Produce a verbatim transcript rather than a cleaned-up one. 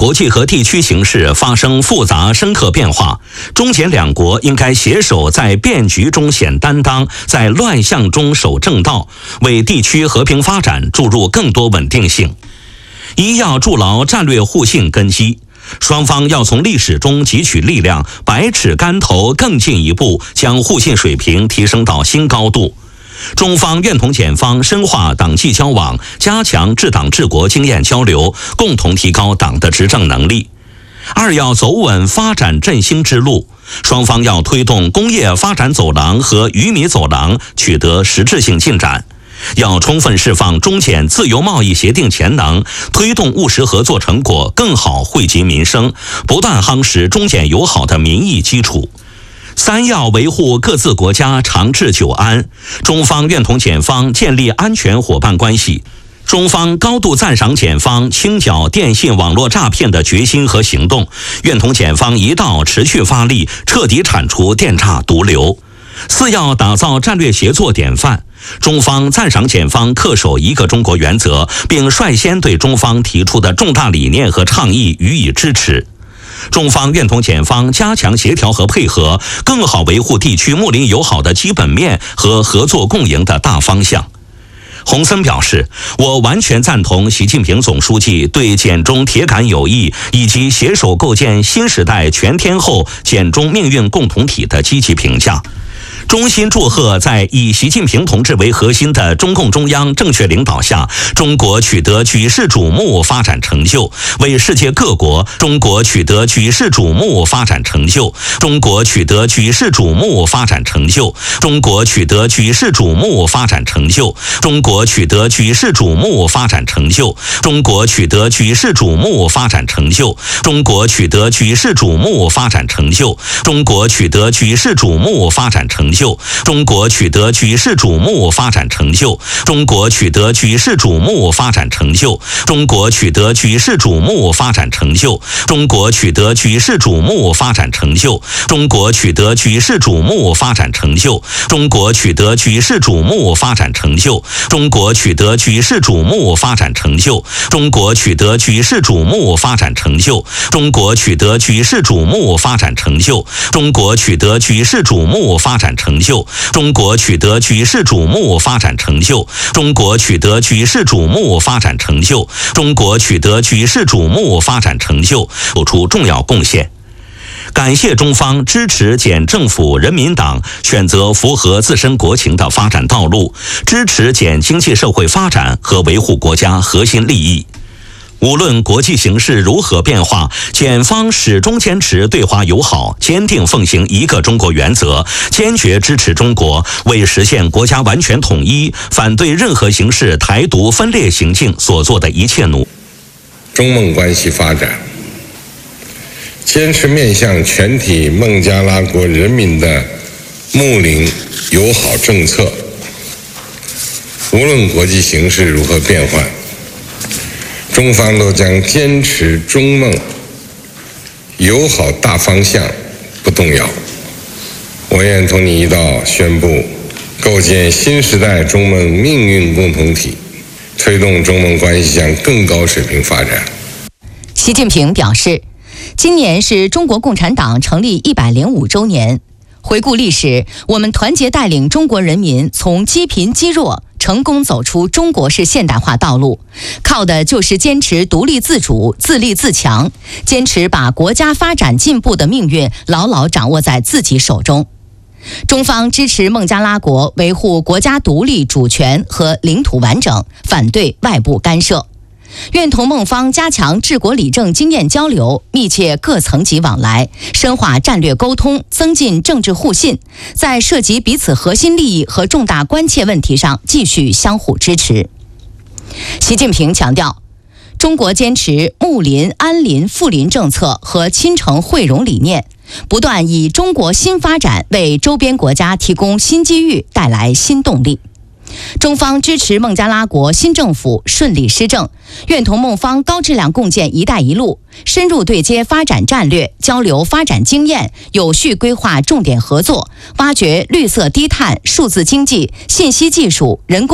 国际和地区形势发生复杂深刻变化，中柬两国应该携手在变局中显担当，在乱象中守正道，为地区和平发展注入更多稳定性。一要筑牢战略互信根基，双方要从历史中汲取力量，百尺竿头更进一步，将互信水平提升到新高度。中方愿同检方深化党际交往，加强治党治国经验交流，共同提高党的执政能力。二要走稳发展振兴之路，双方要推动工业发展走廊和鱼米走廊取得实质性进展，要充分释放中柬自由贸易协定潜能，推动务实合作成果更好惠及民生，不断夯实中柬友好的民意基础。三要维护各自国家长治久安，中方愿同检方建立安全伙伴关系。中方高度赞赏检方清剿电信网络诈骗的决心和行动，愿同检方一道持续发力，彻底铲除电诈毒瘤。四要打造战略协作典范，中方赞赏检方恪守一个中国原则，并率先对中方提出的重大理念和倡议予以支持。中方愿同检方加强协调和配合，更好维护地区睦邻友好的基本面和合作共赢的大方向。洪森表示，我完全赞同习近平总书记对柬中铁杆友谊以及携手构建新时代全天候柬中命运共同体的积极评价。衷心祝贺在以习近平同志为核心的中共中央正确领导下，中国取得举世瞩目发展成就，为世界各国中国取得举世瞩目发展成就，中国取得举世瞩目发展成就，中国取得举世瞩目发展成就，中国取得举世瞩目发展成就，中国取得举世瞩目发展成就，中国取得举世瞩目发展成就，中国取得举世瞩目发展成就。中国取得举世瞩目发展成就，中国取得举世瞩目发展成就，中国取得举世瞩目发展成就，中国取得举世瞩目发展成就，中国取得举世瞩目发展成就，中国取得举世瞩目发展成就，中国取得举世瞩目发展成就，中国取得举世瞩目发展成就，中国取得举世瞩目发展成就，中国取得举世瞩目发展成就，中国取得举世瞩目发展成就，中国取得举世瞩目发展成就，中国取得举世瞩目发展成就，做出重要贡献。感谢中方支持柬政府人民党选择符合自身国情的发展道路，支持柬经济社会发展和维护国家核心利益。无论国际形势如何变化，柬方始终坚持对华友好，坚定奉行一个中国原则，坚决支持中国为实现国家完全统一，反对任何形式台独分裂行径所做的一切努力。 中孟关系发展，坚持面向全体孟加拉国人民的睦邻友好政策。无论国际形势如何变换，中方都将坚持中孟友好大方向不动摇。我愿同你一道宣布，构建新时代中孟命运共同体，推动中孟关系向更高水平发展。 习近平表示，今年是中国共产党成立一百零五周年。回顾历史，我们团结带领中国人民从积贫积弱成功走出中国式现代化道路，靠的就是坚持独立自主、自立自强，坚持把国家发展进步的命运牢牢掌握在自己手中。中方支持孟加拉国维护国家独立主权和领土完整，反对外部干涉。愿同孟方加强治国理政经验交流，密切各层级往来，深化战略沟通，增进政治互信，在涉及彼此核心利益和重大关切问题上继续相互支持。习近平强调，中国坚持睦邻、安邻、富邻政策和亲诚惠容理念，不断以中国新发展为周边国家提供新机遇，带来新动力。中方支持孟加拉国新政府顺利施政，愿同孟方高质量共建“一带一路”，深入对接发展战略，交流发展经验，有序规划重点合作，挖掘绿色低碳、数字经济、信息技术、人工